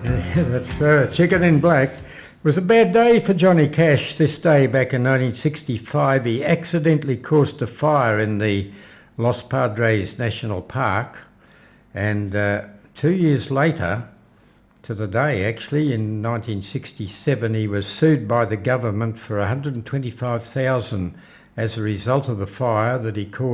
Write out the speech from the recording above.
That's Chicken in Black. It was a bad day for Johnny Cash this day back in 1965. He accidentally caused a fire in the Los Padres National Park, and 2 years later, to the day actually, in 1967, he was sued by the government for $125,000 as a result of the fire that he caused